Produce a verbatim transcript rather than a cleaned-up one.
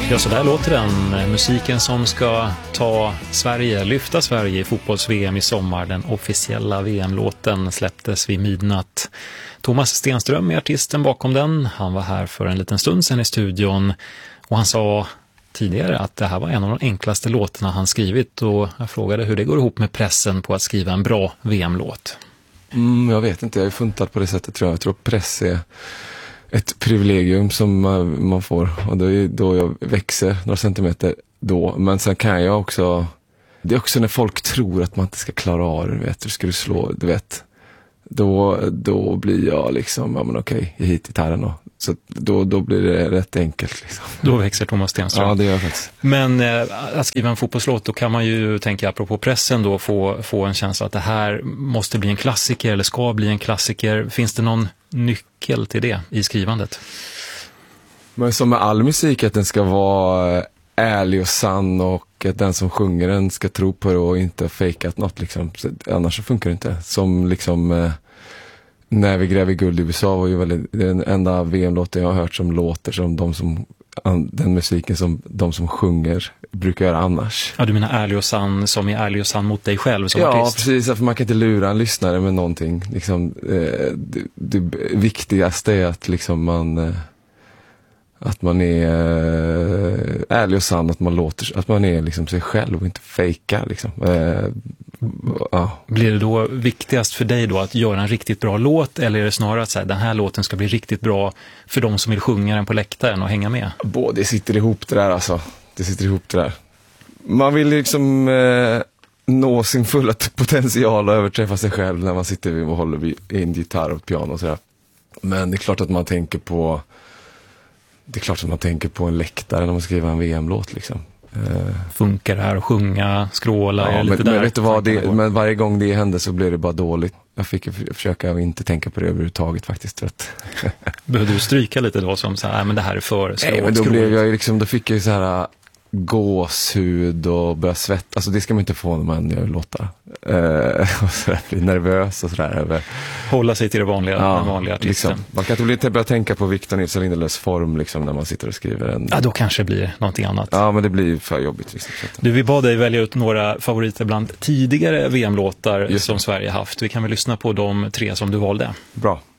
Ja, så där låter den. Musiken som ska ta Sverige, lyfta Sverige i fotbolls-V M i sommar. Den officiella V M-låten släpptes vid midnatt. Thomas Stenström är artisten bakom den. Han var här för en liten stund sedan i studion och han sa tidigare att det här var en av de enklaste låtarna han skrivit, och jag frågade hur det går ihop med pressen på att skriva en bra V M-låt. Mm, jag vet inte, jag är funtat på det sättet tror jag. Jag tror press är ett privilegium som man får, och det är då jag växer några centimeter då. Men sen kan jag också, det är också när folk tror att man inte ska klara av det, vet du, ska du slå, du vet, då, då blir jag liksom, ja men okej, jag hit gitarren då. Så då, då blir det rätt enkelt liksom. Då växer Thomas Stenström. Ja, det gör jag faktiskt. Men eh, att skriva en fotbollslåt, då kan man ju tänka, apropå pressen då, få, få en känsla att det här måste bli en klassiker eller ska bli en klassiker. Finns det någon nyckel till det i skrivandet? Men som med all musik, att den ska vara ärlig och sann, och att den som sjunger den ska tro på det och inte fejkat något liksom. Så, annars så funkar det inte. Som liksom eh, När vi gräver guld i U S A var ju väldigt, den enda V M-låten jag har hört som låter som de som, den musiken som de som sjunger brukar göra annars. Ja, du menar ärlig och sann, som är ärlig och sann mot dig själv som ja, artist? Ja, precis. För man kan inte lura en lyssnare med någonting. Liksom, eh, det, det viktigaste är att liksom man eh, att man är eh, ärlig och sann, att man låter, att man är liksom sig själv och inte fejkar liksom. Eh, ja. Blir det då viktigast för dig då att göra en riktigt bra låt, eller är det snarare att så här, den här låten ska bli riktigt bra för de som vill sjunga den på läktaren och hänga med? Både sitter ihop det där alltså. Det sitter ihop det där. Man vill liksom eh, nå sin fulla potential och överträffa sig själv när man sitter och håller vid en gitarr och ett piano och sådär. Men det är klart att man tänker på det är klart att man tänker på en läktare när man skriver en V M-låt liksom. Funkar det här att sjunga, skråla? Ja, lite men, där, men vet du vad, det, men varje gång det hände så blev det bara dåligt. Jag fick försöka inte tänka på det överhuvudtaget faktiskt. Rätt. Behövde du stryka lite då som så här, men det här är för skrå, Nej, men då skrå. blev jag liksom, då fick jag ju så här gåshud och börja svett. Alltså det ska man inte få när man gör låtar. Eh, och så där, bli nervös och sådär över. Hålla sig till det vanliga, ja, den vanliga artisten. Liksom. Man kan inte bli, börja tänka på Victor Nilsson Lindelöfs form liksom, när man sitter och skriver en. Ja, då kanske det blir någonting annat. Ja, men det blir för jobbigt. Liksom. Du, vi bad dig välja ut några favoriter bland tidigare V M-låtar som Sverige haft. Vi kan väl lyssna på de tre som du valde. Bra.